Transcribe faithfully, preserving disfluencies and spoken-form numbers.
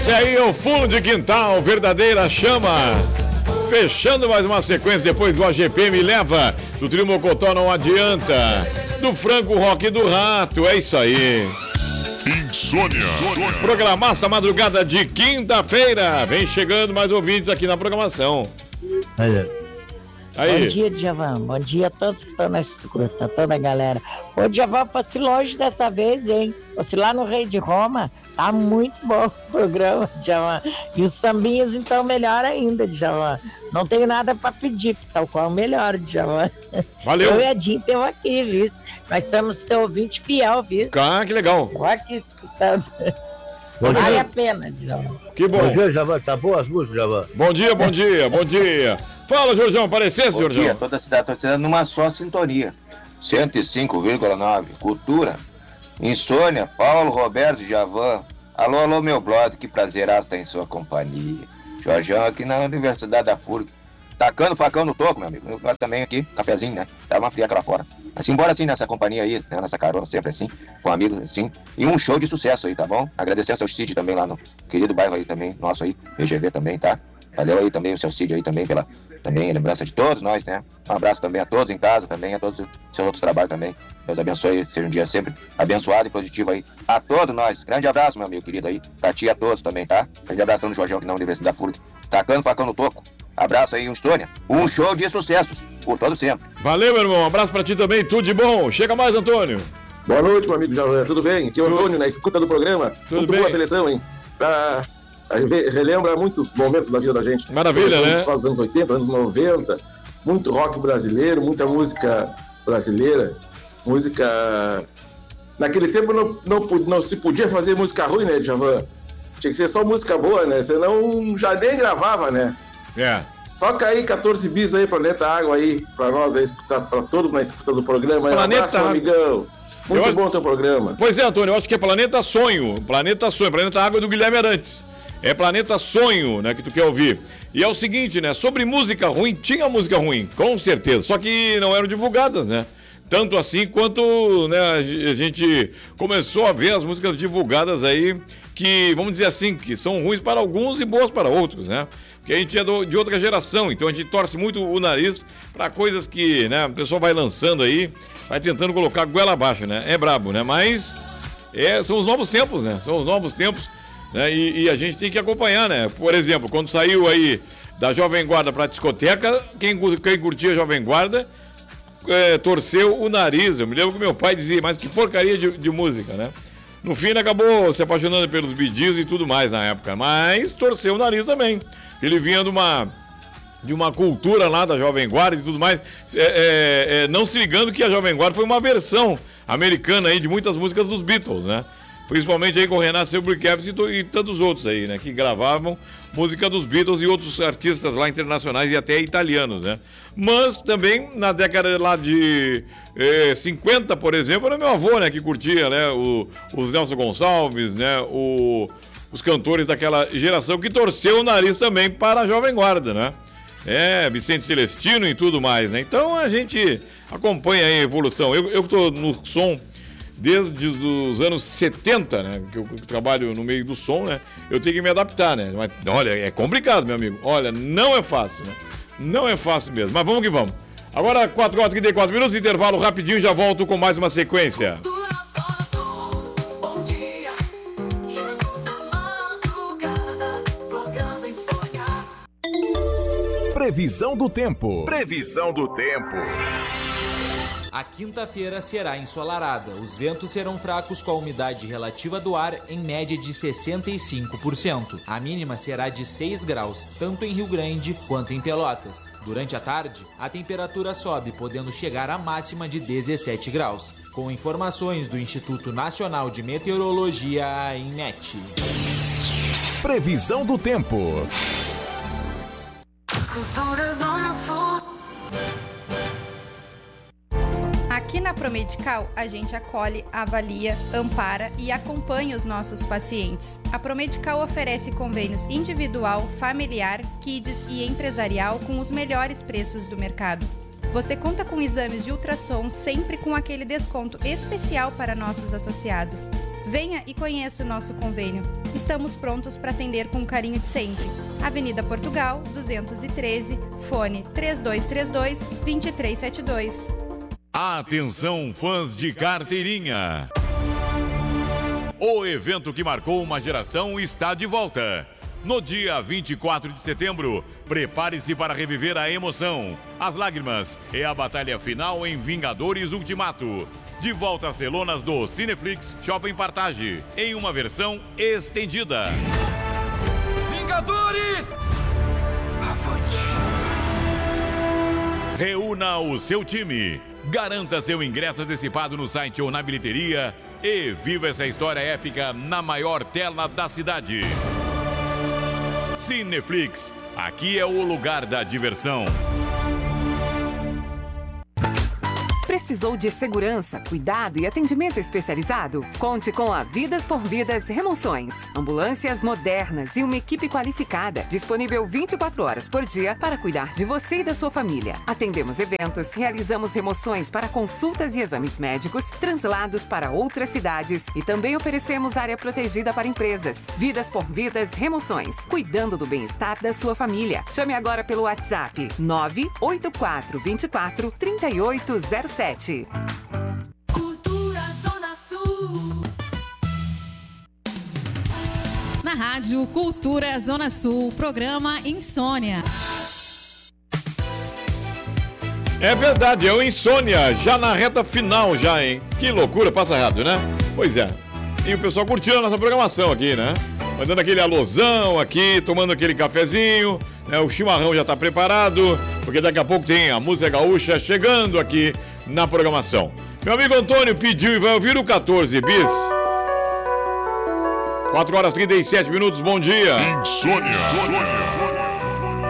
Esse aí é o fundo de quintal, verdadeira chama. Fechando mais uma sequência depois do A G P Me Leva, do Trio Mocotó Não Adianta, do Franco Rock do Rato, é isso aí. Insônia. Programaça madrugada de quinta-feira. Vem chegando mais ouvintes aqui na programação. Aí. Aí. Bom dia, Djavan. Bom dia a todos que estão na escuta, toda a galera. Ô, Djavan, fosse longe dessa vez, hein? Fosse lá no Rei de Roma. Tá muito bom o programa, Djavan. E os sambinhas, então, melhor ainda, Djavan. Não tenho nada pra pedir, tal qual melhor, Djavan. Valeu. Eu e a Edinho estamos aqui, viu? Nós somos teu ouvinte fiel, viu? Ah, que legal. Tô aqui escutando. Bom Vale dia. a pena, Djavan. Que bom. Bom dia, Djavan. Tá boa as músicas, Djavan? Bom dia, bom dia, bom dia. Fala, Jorjão, aparecesse, Bom Jorjão? dia, toda a cidade torcendo numa só sintonia. cento e cinco vírgula nove, Cultura. Insônia, Paulo Roberto Djavan. Alô, alô, meu brother, que prazeraço estar em sua companhia. Jorjão aqui na Universidade da F U R C. Tacando facão no toco, meu amigo. Agora também aqui, cafezinho, né? Tá uma friaca lá fora. Assim, embora assim nessa companhia aí, né? Nessa carona, sempre assim, com amigos assim. E um show de sucesso aí, tá bom? Agradecer ao seu Cid também lá no querido bairro aí também, nosso aí, V G V também, tá? Valeu aí também o seu Cid aí também pela também lembrança de todos nós, né? Um abraço também a todos em casa também, a todos os seus outros trabalhos também. Deus abençoe, seja um dia sempre abençoado e positivo aí a todos nós. Grande abraço, meu amigo querido aí, pra ti e a todos também, tá? Grande abração no Jorjão aqui na Universidade da F U R C. Tacando facão no toco. Abraço aí, um Estônia. Um show de sucessos, por todo sempre. Valeu, meu irmão. Um abraço pra ti também, tudo de bom. Chega mais, Antônio. Boa noite, meu amigo Jorjão. Tudo bem? Aqui é o Antônio, na escuta do programa. Tudo Muito bem? boa a seleção, hein? Pra... Relembra muitos momentos da vida da gente. Maravilha, Seleção né? dos anos oitenta, anos noventa. Muito rock brasileiro, muita música brasileira. Música... Naquele tempo não, não, não se podia fazer música ruim, né, Djavan? Tinha que ser só música boa, né? Senão já nem gravava, né? É. Toca aí quatorze bis aí, Planeta Água aí, pra nós aí escutar, pra todos na escuta do programa. Aí, um Planeta abraço, meu Água. amigão. Muito Eu bom o teu programa. Pois é, Antônio, eu acho que é Planeta Sonho. Planeta Sonho, Planeta Água do Guilherme Arantes. É Planeta Sonho, né, que tu quer ouvir. E é o seguinte, né, sobre música ruim, tinha música ruim, com certeza. Só que não eram divulgadas, né? Tanto assim quanto, né, a gente começou a ver as músicas divulgadas aí, que, vamos dizer assim, que são ruins para alguns e boas para outros, né? Porque a gente é do, de outra geração, então a gente torce muito o nariz para coisas que, né, o pessoal vai lançando aí, vai tentando colocar goela abaixo, né? É brabo, né? Mas é, são os novos tempos, né? São os novos tempos, né? E, e a gente tem que acompanhar, né? Por exemplo, quando saiu aí da Jovem Guarda para a discoteca, quem, quem curtia a Jovem Guarda é, torceu o nariz. Eu me lembro que meu pai dizia, mas que porcaria de, de música, né? No fim, ele acabou se apaixonando pelos Bee Gees e tudo mais na época, mas torceu o nariz também. Ele vinha de uma, de uma cultura lá da Jovem Guarda e tudo mais, é, é, é, não se ligando que a Jovem Guarda foi uma versão americana aí de muitas músicas dos Beatles, né? Principalmente aí com o Renato Sebruckevich e, e tantos outros aí, né? Que gravavam música dos Beatles e outros artistas lá internacionais e até italianos, né? Mas também na década lá de eh, cinquenta, por exemplo, era meu avô, né? Que curtia, né? O, os Nelson Gonçalves, né? O... os cantores daquela geração que torceu o nariz também para a Jovem Guarda, né? É, Vicente Celestino e tudo mais, né? Então a gente acompanha aí a evolução. Eu, eu que tô no som desde os anos setenta, né? Que eu trabalho no meio do som, né? Eu tenho que me adaptar, né? Mas, olha, é complicado, meu amigo. Olha, não é fácil, né? Não é fácil mesmo. Mas vamos que vamos. Agora, quatro horas e trinta e quatro minutos, intervalo rapidinho, já volto com mais uma sequência. Previsão do tempo. Previsão do tempo. A quinta-feira será ensolarada. Os ventos serão fracos com a umidade relativa do ar em média de sessenta e cinco por cento. A mínima será de seis graus, tanto em Rio Grande quanto em Pelotas. Durante a tarde, a temperatura sobe, podendo chegar à máxima de dezessete graus. Com informações do Instituto Nacional de Meteorologia, a INMET. Previsão do tempo. Aqui na Promedical, a gente acolhe, avalia, ampara e acompanha os nossos pacientes. A Promedical oferece convênios individual, familiar, kids e empresarial com os melhores preços do mercado. Você conta com exames de ultrassom sempre com aquele desconto especial para nossos associados. Venha e conheça o nosso convênio. Estamos prontos para atender com o carinho de sempre. Avenida Portugal, duzentos e treze, fone três dois três dois, dois três sete dois. Atenção, fãs de carteirinha! O evento que marcou uma geração está de volta. No dia vinte e quatro de setembro, prepare-se para reviver a emoção, as lágrimas e a batalha final em Vingadores Ultimato. De volta às telonas do Cineflix Shopping Partage, em uma versão estendida. Vingadores! Avante! Reúna o seu time. Garanta seu ingresso antecipado no site ou na bilheteria e viva essa história épica na maior tela da cidade. Cineflix, aqui é o lugar da diversão. Precisou de segurança, cuidado e atendimento especializado? Conte com a Vidas por Vidas Remoções. Ambulâncias modernas e uma equipe qualificada, disponível vinte e quatro horas por dia para cuidar de você e da sua família. Atendemos eventos, realizamos remoções para consultas e exames médicos, translados para outras cidades e também oferecemos área protegida para empresas. Vidas por Vidas Remoções, cuidando do bem-estar da sua família. Chame agora pelo WhatsApp nove oito quatro dois quatro, três oito zero sete. Cultura Zona Sul. Na rádio Cultura Zona Sul, programa Insônia. É verdade, é o Insônia, já na reta final já, hein? Que loucura, passa rápido, né? Pois é. E o pessoal curtindo a nossa programação aqui, né? Mandando aquele alôzão aqui, tomando aquele cafezinho, né? O chimarrão já tá preparado, porque daqui a pouco tem a música gaúcha chegando aqui na programação. Meu amigo Antônio pediu e vai ouvir o quatorze bis. quatro horas e trinta e sete minutos, bom dia. Insônia. Insônia.